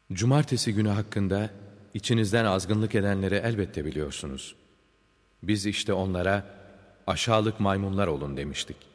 Cumartesi günü hakkında içinizden azgınlık edenleri elbette biliyorsunuz. Biz işte onlara aşağılık maymunlar olun demiştik.